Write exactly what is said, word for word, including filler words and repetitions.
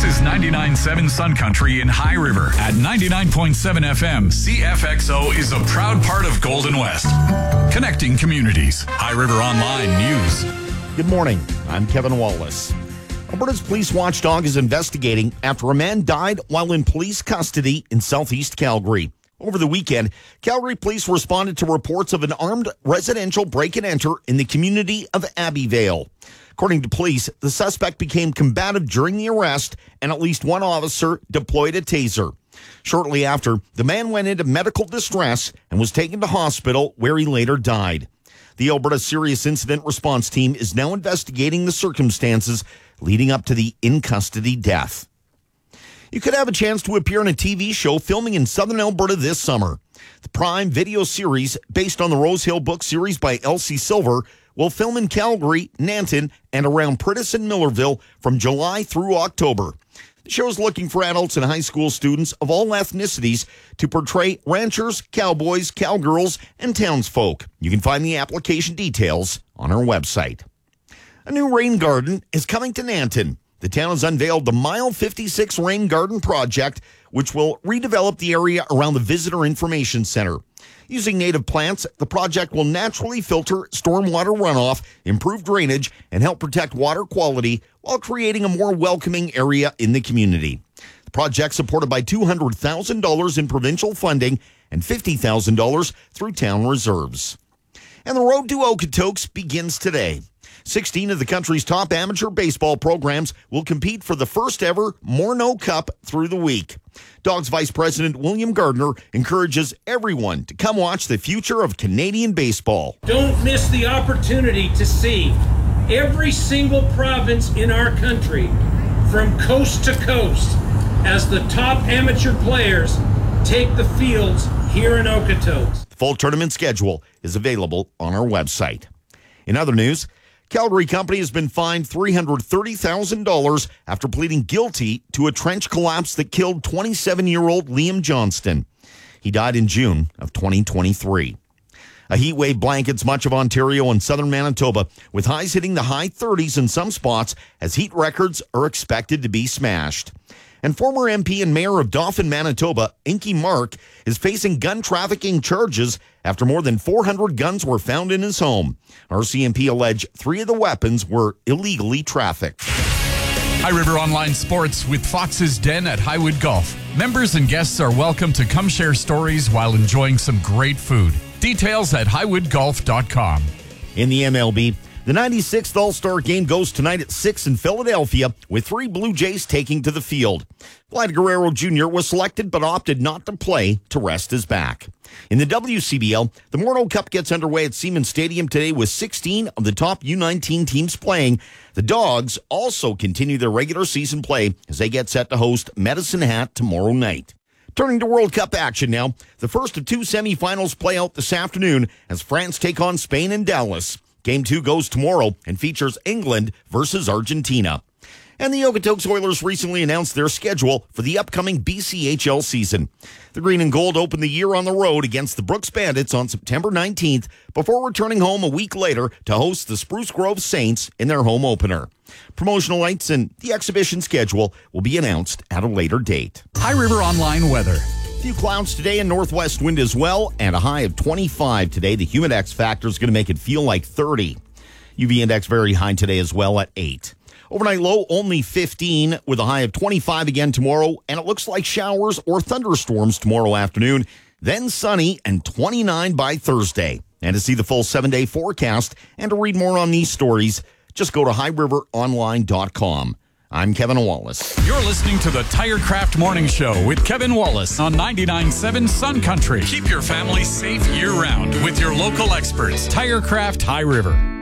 This is ninety-nine point seven Sun Country in High River. At ninety-nine point seven F M, C F X O is a proud part of Golden West. Connecting communities. High River Online News. Good morning. I'm Kevin Wallace. Alberta's police watchdog is investigating after a man died while in police custody in southeast Calgary. Over the weekend, Calgary police responded to reports of an armed residential break-and-enter in the community of Abbeyvale. According to police, the suspect became combative during the arrest, and at least one officer deployed a taser. Shortly after, the man went into medical distress and was taken to hospital, where he later died. The Alberta Serious Incident Response Team is now investigating the circumstances leading up to the in-custody death. You could have a chance to appear in a T V show filming in southern Alberta this summer. The Prime video series, based on the Rosehill book series by Elsie Silver, will film in Calgary, Nanton, and around Pritis and Millerville from July through October. The show is looking for adults and high school students of all ethnicities to portray ranchers, cowboys, cowgirls, and townsfolk. You can find the application details on our website. A new rain garden is coming to Nanton. The town has unveiled the Mile fifty-six Rain Garden Project, which will redevelop the area around the Visitor Information Center. Using native plants, the project will naturally filter stormwater runoff, improve drainage, and help protect water quality while creating a more welcoming area in the community. The project supported by two hundred thousand dollars in provincial funding and fifty thousand dollars through town reserves. And the road to Okotoks begins today. sixteen of the country's top amateur baseball programs will compete for the first ever Morneau Cup through the week. Dogs Vice President William Gardner encourages everyone to come watch the future of Canadian baseball. Don't miss the opportunity to see every single province in our country from coast to coast as the top amateur players take the fields here in Okotoks. The full tournament schedule is available on our website. In other news, Calgary company has been fined three hundred thirty thousand dollars after pleading guilty to a trench collapse that killed twenty-seven-year-old Liam Johnston. He died in June of twenty twenty-three. A heat wave blankets much of Ontario and southern Manitoba, with highs hitting the high thirties in some spots as heat records are expected to be smashed. And former M P and mayor of Dauphin, Manitoba, Inky Mark, is facing gun trafficking charges after more than four hundred guns were found in his home. R C M P alleged three of the weapons were illegally trafficked. High River Online Sports with Fox's Den at Highwood Golf. Members and guests are welcome to come share stories while enjoying some great food. Details at highwood golf dot com. In the M L B, the ninety-sixth All-Star Game goes tonight at six in Philadelphia, with three Blue Jays taking to the field. Vlad Guerrero Junior was selected but opted not to play to rest his back. In the W C B L, the Morneau Cup gets underway at Siemens Stadium today with sixteen of the top U nineteen teams playing. The Dogs also continue their regular season play as they get set to host Medicine Hat tomorrow night. Turning to World Cup action now, the first of two semifinals play out this afternoon as France take on Spain in Dallas. Game two goes tomorrow and features England versus Argentina. And the Okotoks Oilers recently announced their schedule for the upcoming B C H L season. The Green and Gold open the year on the road against the Brooks Bandits on September nineteenth before returning home a week later to host the Spruce Grove Saints in their home opener. Promotional nights and the exhibition schedule will be announced at a later date. High River Online weather. A few clouds today and northwest wind as well, and a high of twenty-five today. The Humidex factor is going to make it feel like thirty. U V index very high today as well at eight. Overnight low only fifteen with a high of twenty-five again tomorrow, and it looks like showers or thunderstorms tomorrow afternoon, then sunny and twenty-nine by Thursday. And to see the full seven-day forecast and to read more on these stories, just go to high river online dot com. I'm Kevin Wallace. You're listening to the Tirecraft Morning Show with Kevin Wallace on ninety-nine point seven Sun Country. Keep your family safe year-round with your local experts. Tirecraft High River.